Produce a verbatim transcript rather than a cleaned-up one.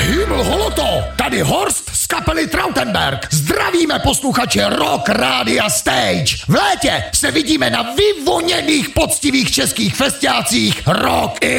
Himmel holoto, tady Horst z kapely Trautenberg. Zdravíme posluchače Rock Rádia Stage. V létě se vidíme na vyvoněných poctivých českých festiácích Rock